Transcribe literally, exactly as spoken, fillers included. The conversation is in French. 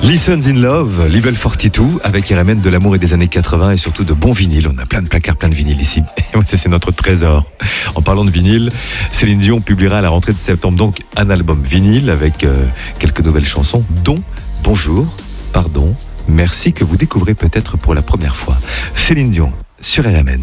Listens in Love, Level quarante-deux, avec R M N, de l'amour et des années quatre-vingts et surtout de bons vinyles. On a plein de placards, plein de vinyles ici. C'est notre trésor. En parlant de vinyle, Céline Dion publiera à la rentrée de septembre donc un album vinyle avec euh, quelques nouvelles chansons, dont Bonjour, Pardon, Merci, que vous découvrez peut-être pour la première fois. Céline Dion sur R M N.